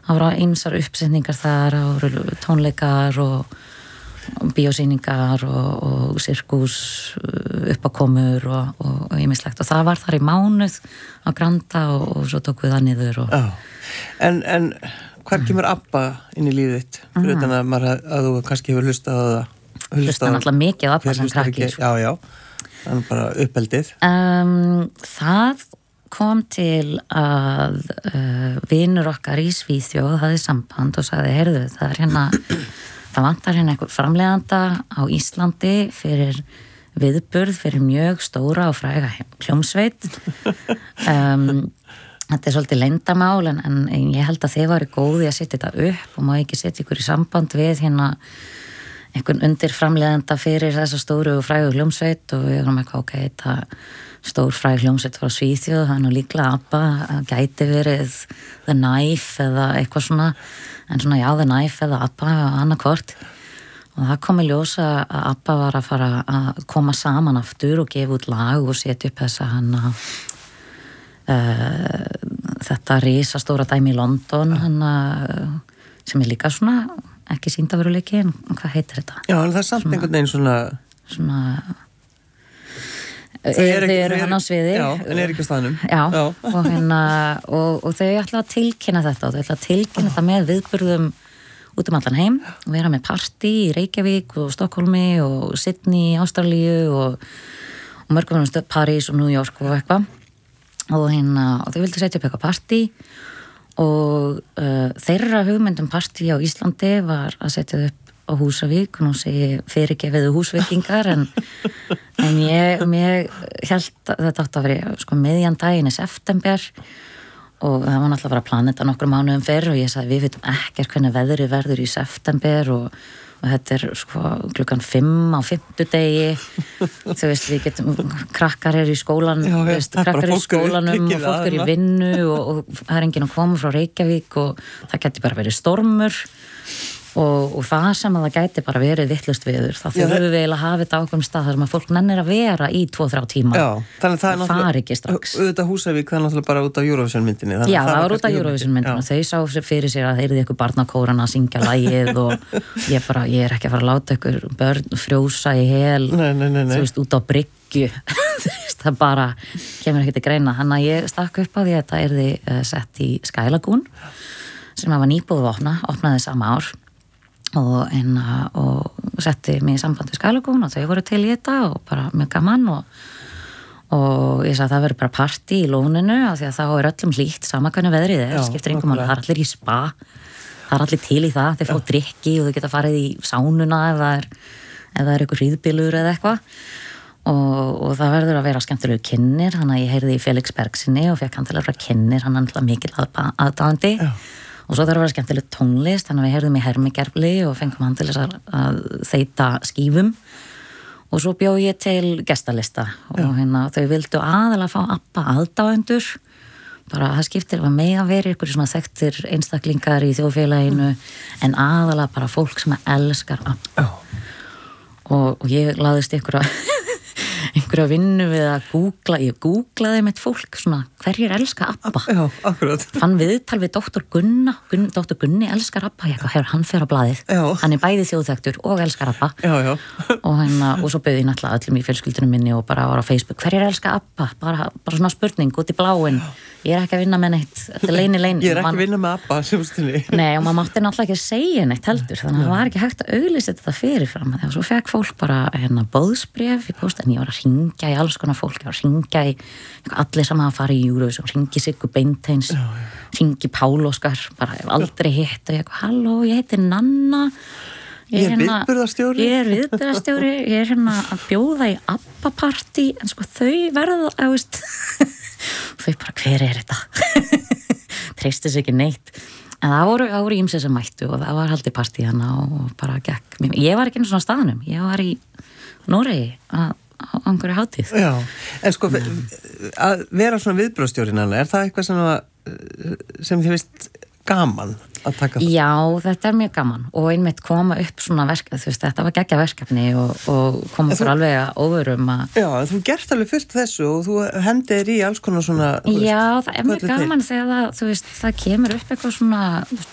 það voru ýmsar uppsetningar þar, það voru tónleikar og bíósýningar og sirkus uppákomur og ýmislegt og það var þar í mánuð á Granda og svo tók við það niður En hvar kemur ABBA inn í lífið þitt? Fyrir utan að þú kannski hefur hlustað á það Hlusta náttúrulega mikið ABBA sem krakki Já, þannig bara uppeldið Það kom til að vinur okkar í Svíþjóð hafði samband og sagði, heyrðu, það vantar hérna einhver framleiðanda á Íslandi fyrir viðburð, fyrir mjög stóra og fræga hljómsveit. Þetta svolítið leyndamál en ég held að þið varu góði að setja þetta upp og má ekki setja ykkur í samband við hérna einhvern undir framleiðanda fyrir þessa stóru og frægu hljómsveit og við erum eitthvað, ok, þetta stór fræg hljómsveit frá Svíþjóð, það nú líklega ABBA, gæti verið The Knife eða eitthvað svona en svona já, The Knife eða ABBA annarkvort og það kom í ljós að ABBA var að fara að koma saman aftur og gefa út lag og setja upp þessa þetta risastóra dæmi í London sem líka svona ekki sýndaveruleiki en hvað heitir þetta? Já, en það samt einhvern veginn svona þau eru hann á sviði Já, en ekki á staðnum Já. Og þau ætla að tilkynna þetta og þau ætla að tilkynna þetta með viðburðum út allan heim og vera með partí í Reykjavík og Stokkólmi og Sydney í Ástralíu og mörgum París og New York og eitthvað og þau vildu setja upp eitthvað partí og þeirra hugmyndum partí á Íslandi var að setja upp á Húsavík og nú segi fyrirgefiðu húsvíkingar en ég held að þetta átti að vera miðjan daginn í september og það var náttúrulega bara að plana þetta nokkur mánuðum fyrr og ég sagði við vitum ekkert hvernig veðri verður í september og þetta klukkan 5 á fimmtudegi þú veist við getum krakkar í skólan krakkar í skólanum og fólk í vinnu og það enginn að koma frá Reykjavík og það geti bara verið stormur og það sem að það gæti bara verið vittlust viður þá þurfum við að hafa þetta á okkur stað þar sem að fólk nennir að vera í 2-3 tíma þannig að það er ekki strax auðvitað Húsavík, það er náttúrulega bara út af Eurovision myndinni Já, það var út af Eurovision myndinni og þau sá fyrir sér að þeir eru ykkur barnakóran að syngja lagið og ég er ekki að fara að láta ykkur börn frjósa í hel þú veist, út á bryggju það bara kemur ekki til greina þannig að ég stakk upp á því að þetta yrði sett í Sky Lagoon sem var nýbúið að opnaði sama ár og setti mig í samband við Sky Lagoon og þau voru til í þetta og bara mjög gaman og ég sagði að það verður bara partí í lóninu af því að þá er öllum hlýtt sama hvernig veðrið skiptir engum máli, það er allir í spa það er allir til í það, þeir fá drykki og þau geta farið í sánuna ef það er einhver hríðbylur eða eitthvað og það verður að vera skemmtilegu kynnir, þannig að ég heyrði í Felix Bergsinni og fekk hann til að vera kynnir, hann er alltaf mikil aðdáandi og svo þarf að vera skemmtileg tónlist þannig að við heyrðum í Hermigerfli og fengum hann til þess að þeita skífum og svo bjó ég til gestalista og þau vildu aðalega fá ABBA aðdáendur bara það skiptir að mega verið ykkur svona þekktir einstaklingar í þjóðfélaginu en aðalega bara fólk sem elskar ABBA og ég laðist einhverja vinnu við að ég googlaði mitt fólk svona, hverjir elska ABBA? Já, akkurat. Fann viðtal við Dr. Dr. Gunni elskar ABBA, hann fer á blaðið. Hann er bæði þjóðþektur og elskar ABBA. Já. Og svo bauði ég náttúrulega öllum í fjölskyldunum minni og bara var á Facebook, hverjir elska ABBA? Bara svona spurning út í bláin. Ég er ekki að vinna með neitt, þetta er leyni. Ég er ekki að vinna með ABBA, semstunni. Nei, og maður mátti náttúrulega ekki að segja neitt heldur, þannig að það var ekki hægt að auglýsa þetta fyrirfram. Og svo fekk fólk bara boðsbréf í póst, en ég var að hringja í alls konar fólk, ég var að hringja í allir sem hafa farið í Eurovision, hringi Siggu Beinteins, hringi Pál Óskar, bara hef aldrei hitt og ég eitthvað, halló, ég heiti Nanna. Ég er viðburðarstjóri. Ég er hérna að bjóða í ABBA-partí, en sko þau verða, þau bara, hver er þetta? Treysti sig ekki neitt. En það voru ýmsir sem mættu og það var haldið partí hana og bara gekk. Ég var ekki einu svona staðnum, ég var í Noregi á einhverju hátíð. Já, en sko, að vera svona viðburðarstjóri, Nanna, er það eitthvað sem þið veist gaman að taka það? Já, þetta er mjög gaman og einmitt koma upp svona þetta var geggja verkefni og koma fyrir alveg að óverum að... Já, en þú gert alveg fullt þessu og þú hendir í alls konar svona... Já, það er mjög gaman þegar það kemur upp eitthvað svona